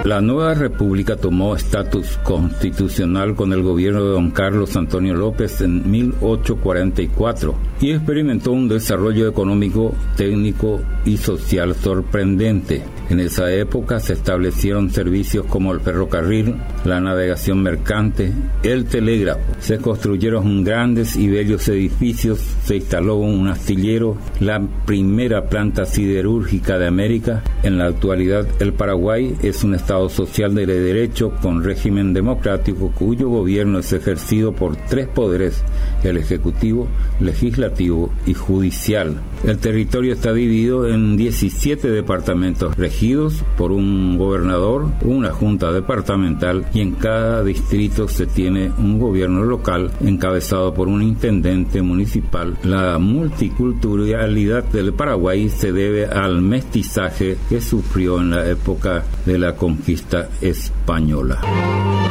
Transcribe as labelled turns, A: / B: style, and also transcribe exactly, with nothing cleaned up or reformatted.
A: La nueva república tomó estatus constitucional con el gobierno de don Carlos Antonio López en mil ochocientos cuarenta y cuatro y experimentó un desarrollo económico, técnico y social sorprendente. En esa época se establecieron servicios como el ferrocarril, la navegación mercante, el telégrafo. Se construyeron grandes y bellos edificios, se instaló un astillero, la primera planta siderúrgica de América. En la actualidad, el Paraguay es un Estado social de derecho con régimen democrático cuyo gobierno es ejercido por tres poderes: el ejecutivo, legislativo y judicial. El territorio está dividido en diecisiete departamentos regidos por un gobernador, una junta departamental, y en cada distrito se tiene un gobierno local encabezado por un intendente municipal. La multiculturalidad del Paraguay se debe al mestizaje que sufrió en la época de la conquista española.